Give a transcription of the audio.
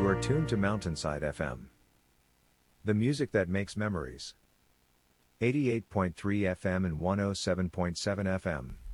You are tuned to Mountainside FM. The music that makes memories. 88.3 FM and 107.7 FM.